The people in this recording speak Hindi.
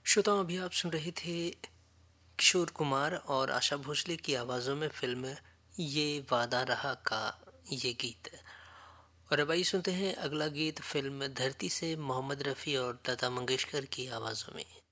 श्रोताओं, अभी आप सुन रहे थे किशोर कुमार और आशा भोसले की आवाज़ों में फिल्म ये वादा रहा का ये गीत। और अब आइए सुनते हैं अगला गीत फिल्म धरती से मोहम्मद रफ़ी और लता मंगेशकर की आवाज़ों में।